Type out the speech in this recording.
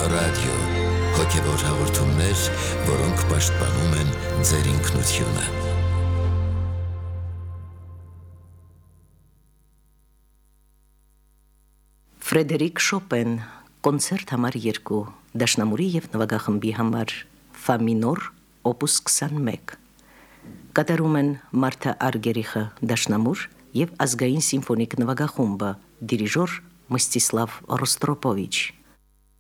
Ռադիո, հոգևոր հաղորդումներ, որոնք պաշտպանում են ձեր ինքնությունը։ Ֆրեդերիկ Շոպեն, կոնցերտ համար 2, դաշնամուրի և նվագախմբի համար, ֆա մինոր, օպուս 21։ Կատարում են Մարթա Արգերիխը, դաշնամուր և ազգային սիմֆոնիկ նվագախումբը, դիրիժոր Մստիսլավ Ռոստրոպովիչ։